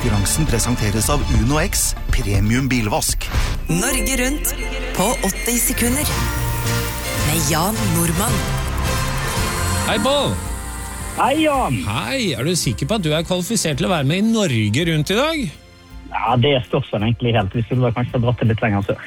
Konkurransen presenteres av Uno X Premium Bilvask. Norge rundt på 80 sekunder med Jan Normann. Hei, Paul. Hei, Jan. Hei, er du sikker på at du er kvalifisert til å være med i Norge rundt i dag? Ja, det står sånn egentlig helt. Vi skulle kanskje dratt det litt lenger før.